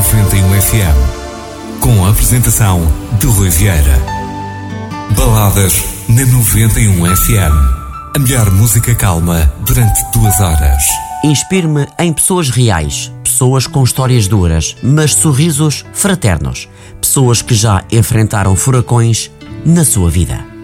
91 FM, com a apresentação de Rui Vieira. Baladas na 91 FM. A melhor música calma durante 2 horas. Inspire-me em pessoas reais, pessoas com histórias duras, mas sorrisos fraternos, pessoas que já enfrentaram furacões na sua vida.